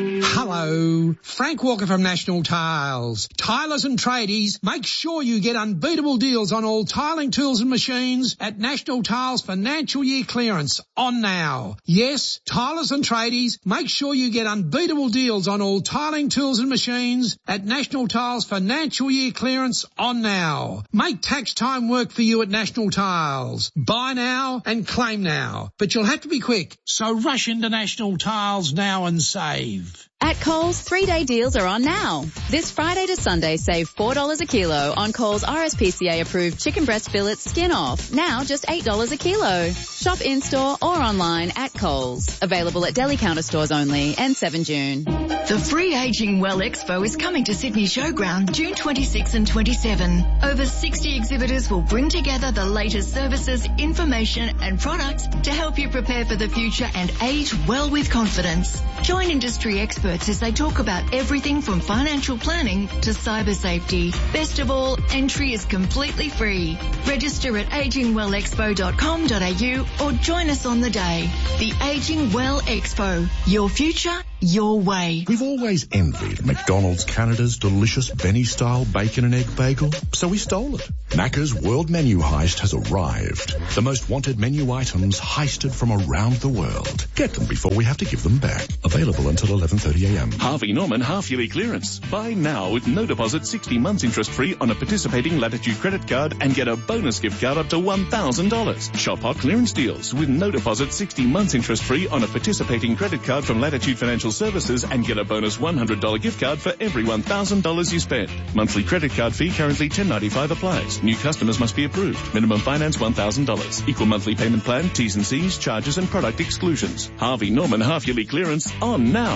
Hello, Frank Walker from National Tiles. Tilers and tradies, make sure you get unbeatable deals on all tiling tools and machines at National Tiles financial year clearance on now. Yes, tilers and tradies, make sure you get unbeatable deals on all tiling tools and machines at National Tiles financial year clearance on now. Make tax time work for you at National Tiles. Buy now and claim now, but you'll have to be quick, so rush into National Tiles now and save. At Coles, 3-day deals are on now. This Friday to Sunday, save $4 a kilo on Coles RSPCA approved chicken breast fillets skin off. Now just $8 a kilo. Shop in-store or online at Coles. Available at deli counter stores only and 7 June. The Free Aging Well Expo is coming to Sydney Showground June 26 and 27. Over 60 exhibitors will bring together the latest services, information and products to help you prepare for the future and age well with confidence. Join industry experts as they talk about everything from financial planning to cyber safety. Best of all, entry is completely free. Register at agingwellexpo.com.au or join us on the day. The Aging Well Expo. Your future, your way. We've always envied McDonald's Canada's delicious Benny-style bacon and egg bagel, so we stole it. Macca's World Menu Heist has arrived. The most wanted menu items heisted from around the world. Get them before we have to give them back. Available until 11:30 a.m. Harvey Norman half-yearly clearance. Buy now with no deposit, 60 months interest-free on a participating Latitude credit card and get a bonus gift card up to $1,000. Shop hot clearance deals with no deposit, 60 months interest-free on a participating credit card from Latitude Financial Services and get a bonus $100 gift card for every $1,000 you spend. Monthly credit card fee currently $10.95 applies. New customers must be approved. Minimum finance $1,000. Equal monthly payment plan, T's and C's, charges and product exclusions. Harvey Norman half-yearly clearance on now.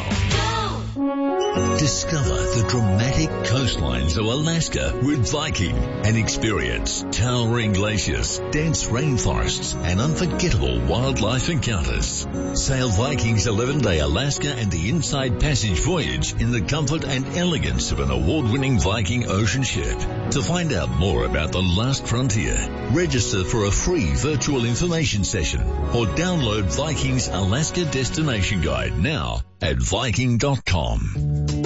Discover the dramatic coastlines of Alaska with Viking and experience towering glaciers, dense rainforests and unforgettable wildlife encounters. Sail Viking's 11-day Alaska and the Inside Passage voyage in the comfort and elegance of an award-winning Viking ocean ship. To find out more about the last frontier, register for a free virtual information session or download Viking's Alaska Destination Guide now at Viking.com.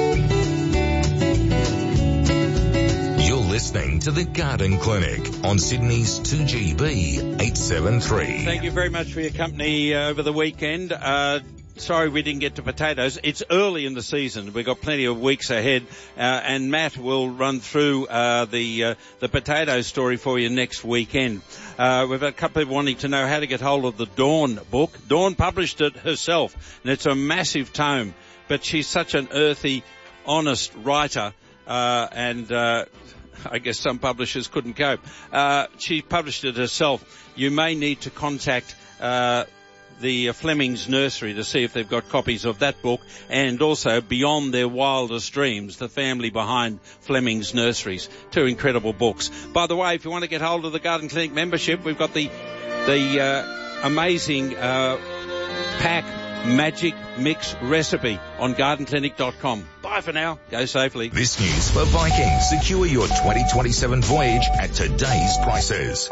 You're listening to The Garden Clinic on Sydney's 2GB 873. Thank you very much for your company over the weekend. Sorry we didn't get to potatoes. It's early in the season. We've got plenty of weeks ahead, and Matt will run through the potato story for you next weekend. We've had a couple of people wanting to know how to get hold of the Dawn book. Dawn published it herself, and it's a massive tome, but she's such an earthy, honest writer, and I guess some publishers couldn't cope. She published it herself. You may need to contact the Fleming's Nursery to see if they've got copies of that book, and also Beyond Their Wildest Dreams, the family behind Fleming's Nurseries. 2 incredible books. By the way, if you want to get hold of the Garden Clinic membership, we've got the amazing pack magic mix recipe on gardenclinic.com. Bye for now. Go safely. This news for Viking. Secure your 2027 voyage at today's prices.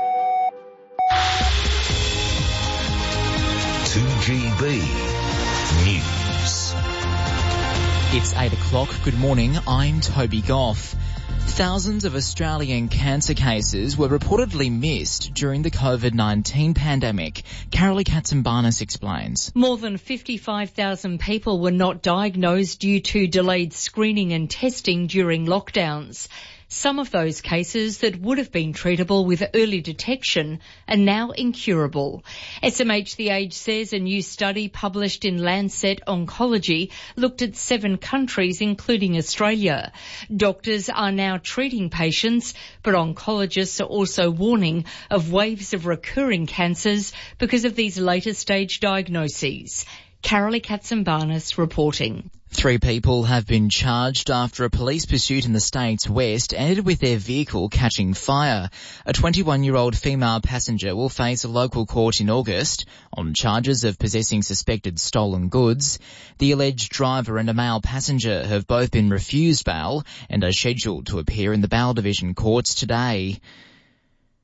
2GB News. It's 8 o'clock. Good morning. I'm Toby Goff. Thousands of Australian cancer cases were reportedly missed during the COVID-19 pandemic. Carolee Katsimbarnis explains. More than 55,000 people were not diagnosed due to delayed screening and testing during lockdowns. Some of those cases that would have been treatable with early detection are now incurable. SMH The Age says a new study published in Lancet Oncology looked at 7 countries, including Australia. Doctors are now treating patients, but oncologists are also warning of waves of recurring cancers because of these later stage diagnoses. Carolee Katsimbarnis reporting. 3 people have been charged after a police pursuit in the state's west ended with their vehicle catching fire. A 21-year-old female passenger will face a local court in August on charges of possessing suspected stolen goods. The alleged driver and a male passenger have both been refused bail and are scheduled to appear in the Bail Division courts today.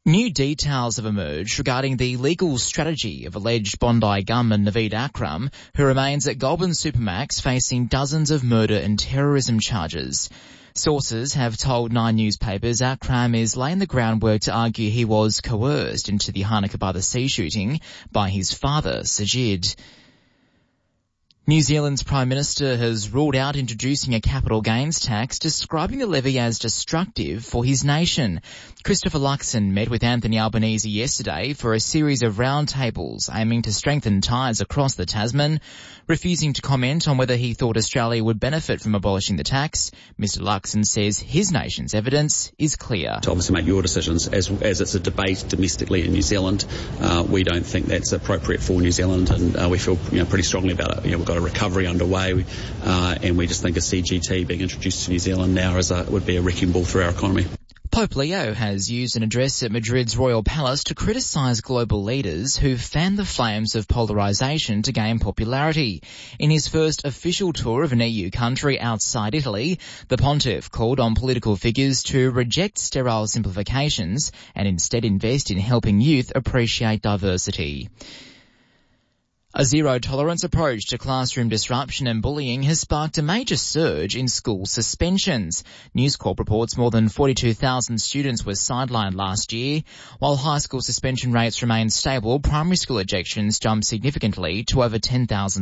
New details have emerged regarding the legal strategy of alleged Bondi gunman Naveed Akram, who remains at Goulburn Supermax facing dozens of murder and terrorism charges. Sources have told Nine newspapers Akram is laying the groundwork to argue he was coerced into the Hanukkah-by-the-Sea shooting by his father, Sajid. New Zealand's Prime Minister has ruled out introducing a capital gains tax, describing the levy as destructive for his nation. Christopher Luxon met with Anthony Albanese yesterday for a series of roundtables aiming to strengthen ties across the Tasman. Refusing to comment on whether he thought Australia would benefit from abolishing the tax, Mr Luxon says his nation's evidence is clear. To obviously make your decisions as it's a debate domestically in New Zealand. We don't think that's appropriate for New Zealand, and we feel pretty strongly about it. We've got a recovery underway, and we just think a CGT being introduced to New Zealand now would be a wrecking ball for our economy. Pope Leo has used an address at Madrid's Royal Palace to criticise global leaders who fan the flames of polarisation to gain popularity. In his first official tour of an EU country outside Italy, the pontiff called on political figures to reject sterile simplifications and instead invest in helping youth appreciate diversity. A zero-tolerance approach to classroom disruption and bullying has sparked a major surge in school suspensions. News Corp reports more than 42,000 students were sidelined last year. While high school suspension rates remain stable, primary school ejections jumped significantly to over 10,000